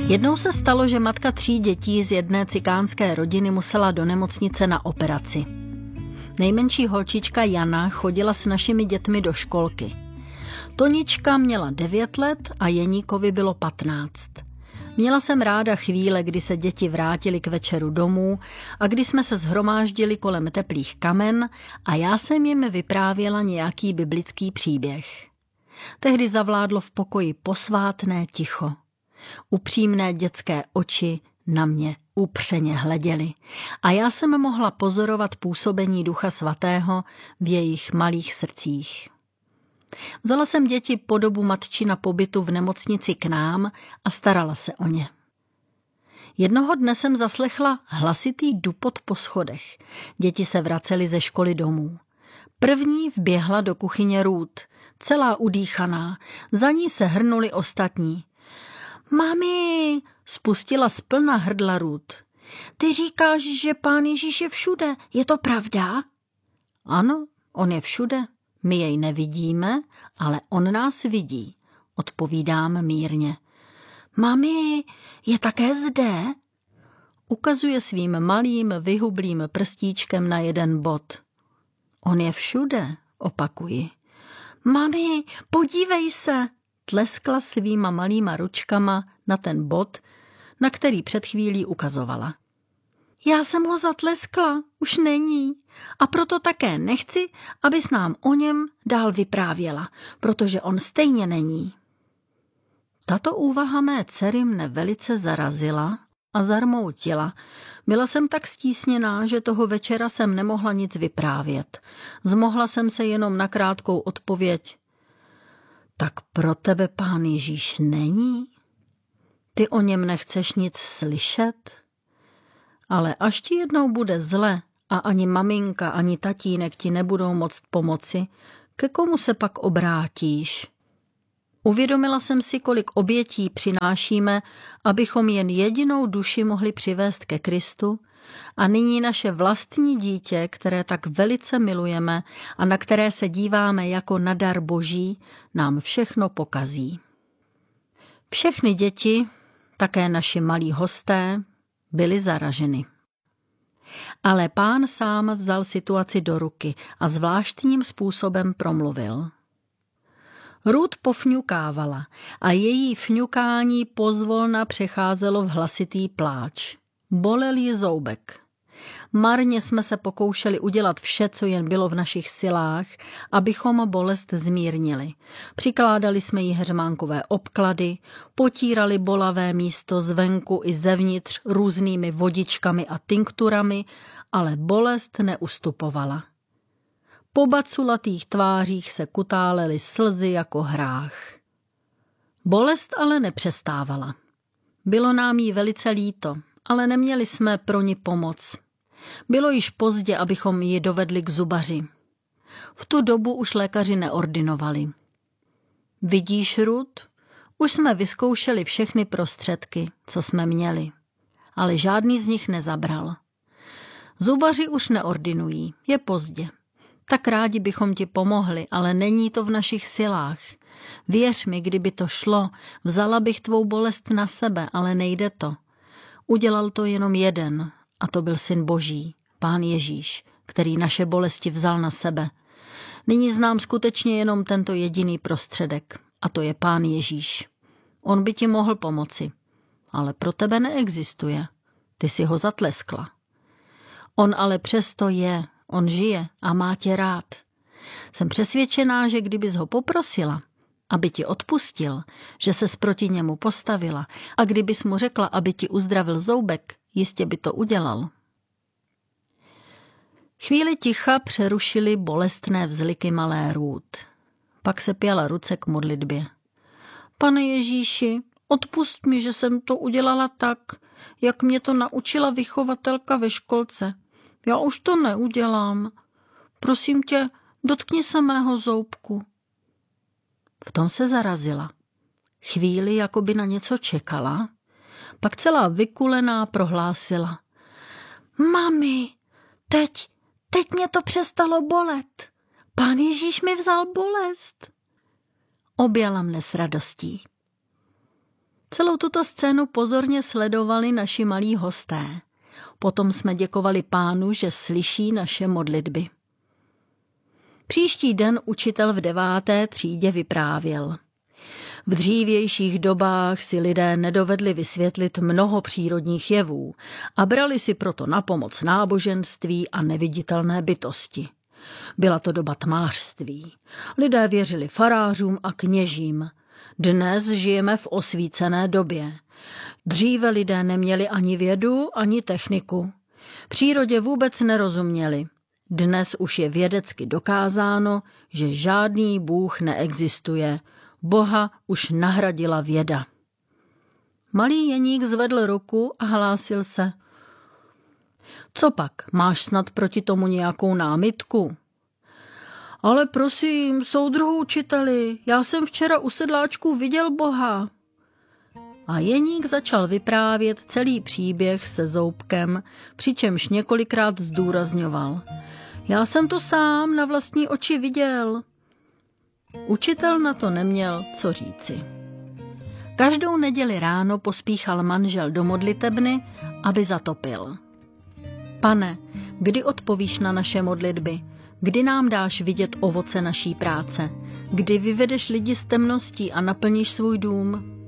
Jednou se stalo, že matka 3 dětí z jedné cikánské rodiny musela do nemocnice na operaci. Nejmenší holčička Jana chodila s našimi dětmi do školky. Tonička měla 9 let a Jeníkovi bylo 15. Měla jsem ráda chvíle, kdy se děti vrátily k večeru domů a kdy jsme se shromáždili kolem teplých kamen a já jsem jim vyprávěla nějaký biblický příběh. Tehdy zavládlo v pokoji posvátné ticho. Upřímné dětské oči na mě upřeně hleděly a já jsem mohla pozorovat působení Ducha Svatého v jejich malých srdcích. Vzala jsem děti po dobu matčina pobytu v nemocnici k nám a starala se o ně. Jednoho dne jsem zaslechla hlasitý dupot po schodech. Děti se vracely ze školy domů. První vběhla do kuchyně Ruth, celá udýchaná, za ní se hrnuli ostatní. Mami, spustila z plna hrdla Ruth. Ty říkáš, že Pán Ježíš je všude, je to pravda? Ano, on je všude. My jej nevidíme, ale on nás vidí, odpovídám mírně. Mami, je také zde? Ukazuje svým malým vyhublým prstíčkem na jeden bod. On je všude, opakuji. Mami, podívej se, tleskla svýma malýma ručkama na ten bod, na který před chvílí ukazovala. Já jsem ho zatleskla, už není. A proto také nechci, abys nám o něm dál vyprávěla, protože on stejně není. Tato úvaha mé dcery mne velice zarazila a zarmoutila. Byla jsem tak stísněná, že toho večera jsem nemohla nic vyprávět. Zmohla jsem se jenom na krátkou odpověď. Tak pro tebe Pán Ježíš není? Ty o něm nechceš nic slyšet? Ale až ti jednou bude zle a ani maminka, ani tatínek ti nebudou moct pomoci, ke komu se pak obrátíš? Uvědomila jsem si, kolik obětí přinášíme, abychom jen jedinou duši mohli přivést ke Kristu, a nyní naše vlastní dítě, které tak velice milujeme a na které se díváme jako na dar Boží, nám všechno pokazí. Všechny děti, také naši malí hosté, byli zaraženi. Ale Pán sám vzal situaci do ruky a zvláštním způsobem promluvil. Ruth pofňukávala a její fňukání pozvolna přecházelo v hlasitý pláč. Bolel ji zoubek. Marně jsme se pokoušeli udělat vše, co jen bylo v našich silách, abychom bolest zmírnili. Přikládali jsme jí heřmánkové obklady, potírali bolavé místo zvenku i zevnitř různými vodičkami a tinkturami, ale bolest neustupovala. Po baculatých tvářích se kutálely slzy jako hrách. Bolest ale nepřestávala. Bylo nám jí velice líto, ale neměli jsme pro ni pomoc. Bylo již pozdě, abychom ji dovedli k zubaři. V tu dobu už lékaři neordinovali. Vidíš, Ruth, už jsme vyzkoušeli všechny prostředky, co jsme měli, ale žádný z nich nezabral. Zubaři už neordinují, je pozdě. Tak rádi bychom ti pomohli, ale není to v našich silách. Věř mi, kdyby to šlo, vzala bych tvou bolest na sebe, ale nejde to. Udělal to jenom jeden, a to byl Syn Boží, Pán Ježíš, který naše bolesti vzal na sebe. Nyní znám skutečně jenom tento jediný prostředek, a to je Pán Ježíš. On by ti mohl pomoci, ale pro tebe neexistuje. Ty si ho zatleskla. On ale přesto je, on žije a má tě rád. Jsem přesvědčená, že kdybys ho poprosila, aby ti odpustil, že ses proti němu postavila, a kdybys mu řekla, aby ti uzdravil zoubek, jistě by to udělal. Chvíli ticha přerušily bolestné vzliky malé Ruth. Pak se pěla ruce k modlitbě. Pane Ježíši, odpusť mi, že jsem to udělala tak, jak mě to naučila vychovatelka ve školce. Já už to neudělám. Prosím tě, dotkni se mého zoubku. V tom se zarazila. Chvíli jako by na něco čekala, pak celá vykulená prohlásila. Mami, teď mě to přestalo bolet. Pán Ježíš mi vzal bolest. Objala mne s radostí. Celou tuto scénu pozorně sledovali naši malí hosté. Potom jsme děkovali Pánu, že slyší naše modlitby. Příští den učitel v 9. třídě vyprávěl. V dřívějších dobách si lidé nedovedli vysvětlit mnoho přírodních jevů a brali si proto na pomoc náboženství a neviditelné bytosti. Byla to doba tmářství. Lidé věřili farářům a kněžím. Dnes žijeme v osvícené době. Dříve lidé neměli ani vědu, ani techniku. Přírodě vůbec nerozuměli. Dnes už je vědecky dokázáno, že žádný Bůh neexistuje. Boha už nahradila věda. Malý Jeník zvedl ruku a hlásil se. Co pak, máš snad proti tomu nějakou námitku? Ale prosím, soudruhu učiteli, já jsem včera u sedláčků viděl Boha. A Jeník začal vyprávět celý příběh se Zoubkem, přičemž několikrát zdůrazňoval. Já jsem to sám na vlastní oči viděl. Učitel na to neměl co říci. Každou neděli ráno pospíchal manžel do modlitebny, aby zatopil. Pane, kdy odpovíš na naše modlitby? Kdy nám dáš vidět ovoce naší práce? Kdy vyvedeš lidi z temností a naplníš svůj dům?